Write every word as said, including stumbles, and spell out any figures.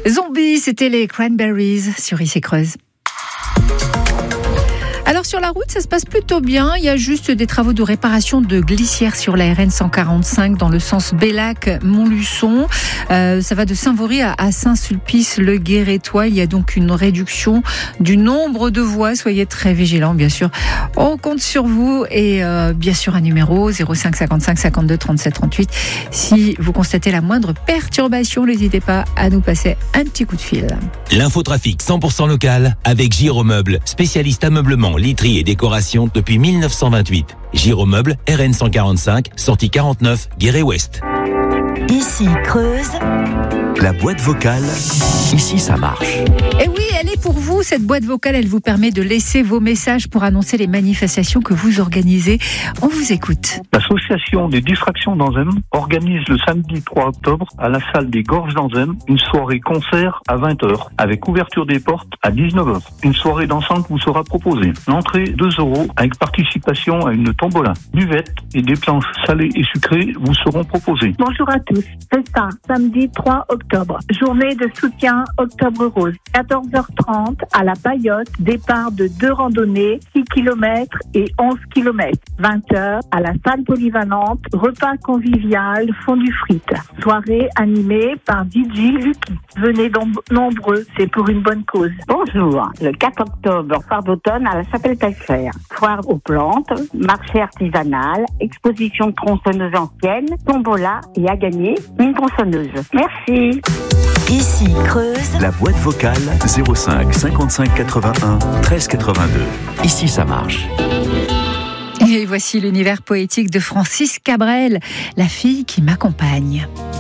Zombie, c'était les Cranberries sur Ici Creuse. Alors sur la route, ça se passe plutôt bien. Il y a juste des travaux de réparation de glissières sur la R N cent quarante-cinq dans le sens Bellac-Montluçon. Euh, ça va de Saint-Vaury à, à Saint-Sulpice-le-Guérétois. Il y a donc une réduction du nombre de voies. Soyez très vigilants, bien sûr. On compte sur vous et euh, bien sûr un numéro zéro cinq cinquante-cinq cinquante-deux trente-sept trente-huit. Si vous constatez la moindre perturbation, n'hésitez pas à nous passer un petit coup de fil. L'infotrafic cent pour cent local avec Giromeuble, spécialiste ameublement, literie et décoration depuis mille neuf cent vingt-huit. Giromeuble, R N cent quarante-cinq, sortie quarante-neuf, Guéret-Ouest. Ici Creuse. La boîte vocale, ici ça marche. Et oui, elle est pour vous, cette boîte vocale. Elle vous permet de laisser vos messages pour annoncer les manifestations que vous organisez. On vous écoute. L'association des distractions d'Anzem organise le samedi trois octobre à la salle des Gorges d'Anzem une soirée concert à vingt heures avec ouverture des portes à dix-neuf heures. Une soirée dansante vous sera proposée. L'entrée deux euros avec participation à une tombola. Buvette et des planches salées et sucrées vous seront proposées. Bonjour à tous. C'est ça, samedi trois octobre. Journée de soutien Octobre Rose. quatorze heures trente à la Paillote. Départ de deux randonnées, six kilomètres et onze kilomètres. vingt heures à la salle polyvalente. Repas convivial, fondu frites. Soirée animée par D J Lucky. Venez donc nombreux, c'est pour une bonne cause. Bonjour. Le quatre octobre, foire d'automne à la Chapelle-Taillefer. Foire aux plantes, marché artisanal, exposition de tronçonneuses anciennes, tombola et à gagner une tronçonneuse. Merci. Ici Creuse. La boîte vocale zéro cinq cinquante-cinq quatre-vingt-un treize quatre-vingt-deux. Ici ça marche. Et voici l'univers poétique de Francis Cabrel, La fille qui m'accompagne.